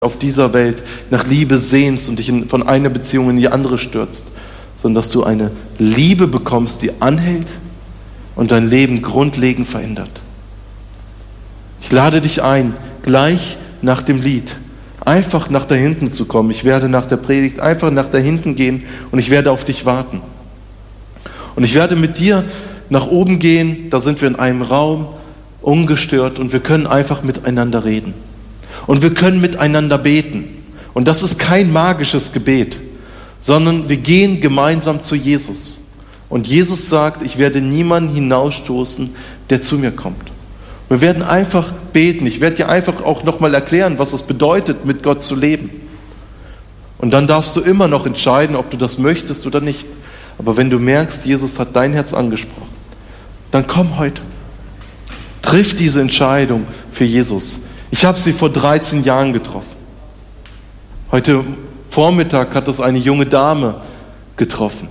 auf dieser Welt nach Liebe sehnst und dich von einer Beziehung in die andere stürzt, sondern dass du eine Liebe bekommst, die anhält und dein Leben grundlegend verändert. Ich lade dich ein, gleich nach dem Lied einfach nach da hinten zu kommen. Ich werde nach der Predigt einfach nach da hinten gehen und ich werde auf dich warten. Und ich werde mit dir nach oben gehen, da sind wir in einem Raum, ungestört, und wir können einfach miteinander reden. Und wir können miteinander beten. Und das ist kein magisches Gebet, sondern wir gehen gemeinsam zu Jesus. Und Jesus sagt, ich werde niemanden hinausstoßen, der zu mir kommt. Wir werden einfach beten. Ich werde dir einfach auch nochmal erklären, was es bedeutet, mit Gott zu leben. Und dann darfst du immer noch entscheiden, ob du das möchtest oder nicht. Aber wenn du merkst, Jesus hat dein Herz angesprochen, dann komm heute. Triff diese Entscheidung für Jesus. Ich habe sie vor 13 Jahren getroffen. Heute Vormittag hat das eine junge Dame getroffen.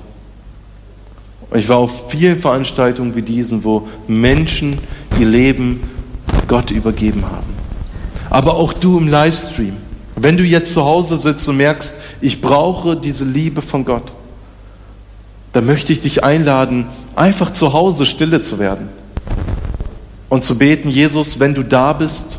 Ich war auf vielen Veranstaltungen wie diesen, wo Menschen ihr Leben Gott übergeben haben. Aber auch du im Livestream. Wenn du jetzt zu Hause sitzt und merkst, ich brauche diese Liebe von Gott, dann möchte ich dich einladen, einfach zu Hause stille zu werden und zu beten, Jesus, wenn du da bist,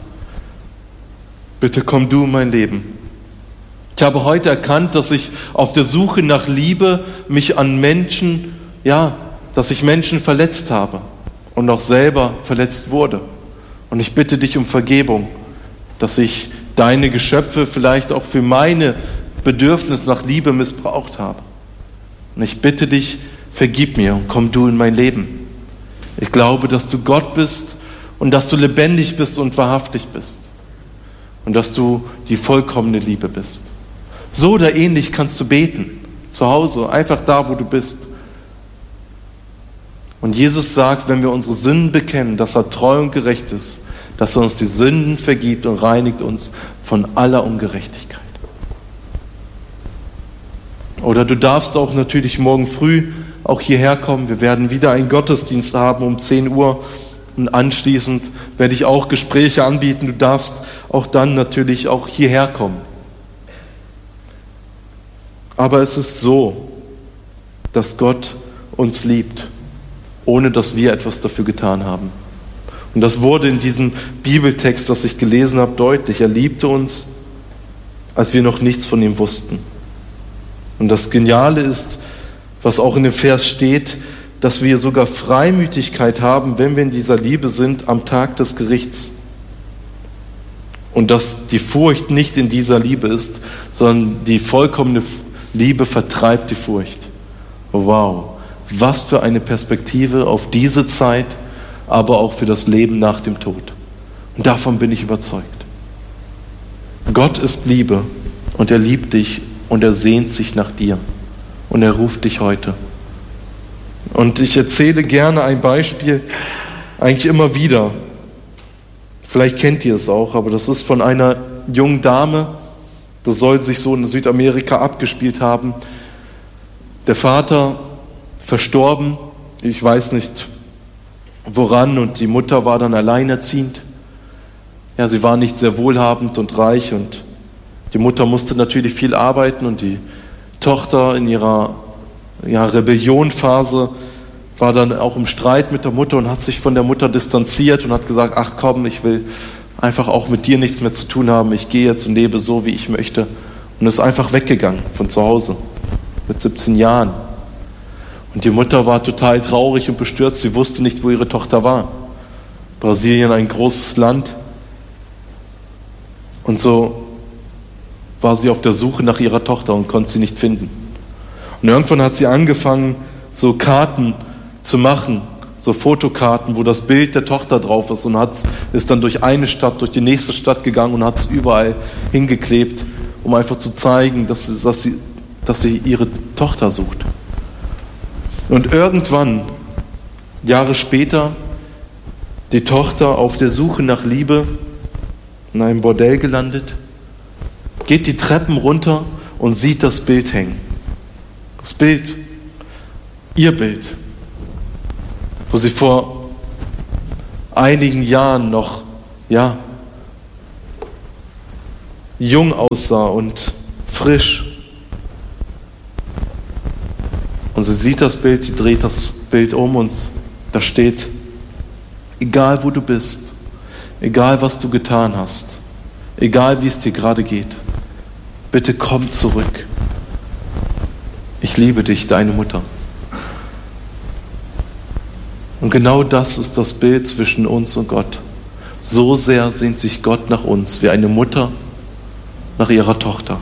bitte komm du in mein Leben. Ich habe heute erkannt, dass ich auf der Suche nach Liebe mich an Menschen, dass ich Menschen verletzt habe und auch selber verletzt wurde. Und ich bitte dich um Vergebung, dass ich deine Geschöpfe vielleicht auch für meine Bedürfnisse nach Liebe missbraucht habe. Und ich bitte dich, vergib mir und komm du in mein Leben. Ich glaube, dass du Gott bist und dass du lebendig bist und wahrhaftig bist. Und dass du die vollkommene Liebe bist. So oder ähnlich kannst du beten, zu Hause, einfach da, wo du bist. Und Jesus sagt, wenn wir unsere Sünden bekennen, dass er treu und gerecht ist, dass er uns die Sünden vergibt und reinigt uns von aller Ungerechtigkeit. Oder du darfst auch natürlich morgen früh auch hierher kommen. Wir werden wieder einen Gottesdienst haben um 10 Uhr. Und anschließend werde ich auch Gespräche anbieten. Du darfst auch dann natürlich auch hierher kommen. Aber es ist so, dass Gott uns liebt, ohne dass wir etwas dafür getan haben. Und das wurde in diesem Bibeltext, das ich gelesen habe, deutlich. Er liebte uns, als wir noch nichts von ihm wussten. Und das Geniale ist, was auch in dem Vers steht, dass wir sogar Freimütigkeit haben, wenn wir in dieser Liebe sind, am Tag des Gerichts. Und dass die Furcht nicht in dieser Liebe ist, sondern die vollkommene Liebe vertreibt die Furcht. Wow, was für eine Perspektive auf diese Zeit, aber auch für das Leben nach dem Tod. Und davon bin ich überzeugt. Gott ist Liebe und er liebt dich und er sehnt sich nach dir und er ruft dich heute. Und ich erzähle gerne ein Beispiel, eigentlich immer wieder. Vielleicht kennt ihr es auch, aber das ist von einer jungen Dame, das soll sich so in Südamerika abgespielt haben. Der Vater verstorben, ich weiß nicht woran, und die Mutter war dann alleinerziehend. Ja, sie war nicht sehr wohlhabend und reich und die Mutter musste natürlich viel arbeiten und die Tochter in ihrer Rebellionphase war dann auch im Streit mit der Mutter und hat sich von der Mutter distanziert und hat gesagt, ach komm, ich will einfach auch mit dir nichts mehr zu tun haben, ich gehe jetzt und lebe so, wie ich möchte, und ist einfach weggegangen von zu Hause mit 17 Jahren. Und die Mutter war total traurig und bestürzt, sie wusste nicht, wo ihre Tochter war. Brasilien, ein großes Land. Und so war sie auf der Suche nach ihrer Tochter und konnte sie nicht finden. Und irgendwann hat sie angefangen, so Karten zu machen, so Fotokarten, wo das Bild der Tochter drauf ist, und ist dann durch eine Stadt, durch die nächste Stadt gegangen und hat es überall hingeklebt, um einfach zu zeigen, dass sie ihre Tochter sucht. Und irgendwann, Jahre später, die Tochter auf der Suche nach Liebe in einem Bordell gelandet, geht die Treppen runter und sieht das Bild hängen. Das Bild, ihr Bild, wo sie vor einigen Jahren noch, jung aussah und frisch. Und sie sieht das Bild, die dreht das Bild um und da steht: Egal wo du bist, egal was du getan hast, egal wie es dir gerade geht, bitte komm zurück. Ich liebe dich, deine Mutter. Und genau das ist das Bild zwischen uns und Gott. So sehr sehnt sich Gott nach uns, wie eine Mutter nach ihrer Tochter.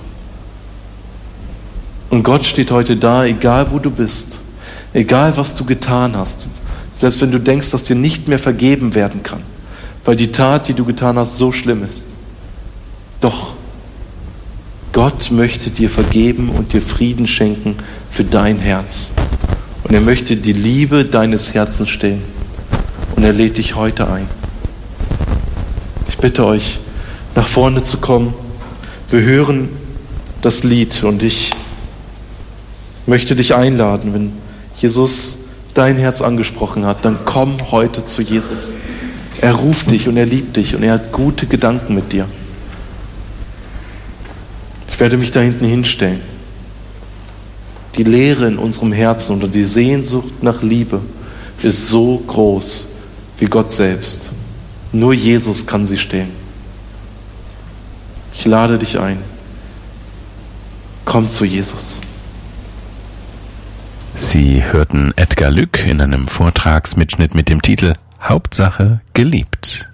Und Gott steht heute da, egal wo du bist, egal was du getan hast, selbst wenn du denkst, dass dir nicht mehr vergeben werden kann, weil die Tat, die du getan hast, so schlimm ist. Doch Gott möchte dir vergeben und dir Frieden schenken für dein Herz. Und er möchte die Liebe deines Herzens stillen. Und er lädt dich heute ein. Ich bitte euch, nach vorne zu kommen. Wir hören das Lied und ich möchte dich einladen, wenn Jesus dein Herz angesprochen hat, dann komm heute zu Jesus. Er ruft dich und er liebt dich und er hat gute Gedanken mit dir. Ich werde mich da hinten hinstellen. Die Leere in unserem Herzen oder die Sehnsucht nach Liebe ist so groß wie Gott selbst. Nur Jesus kann sie stillen. Ich lade dich ein. Komm zu Jesus. Sie hörten Edgar Lück in einem Vortragsmitschnitt mit dem Titel Hauptsache geliebt.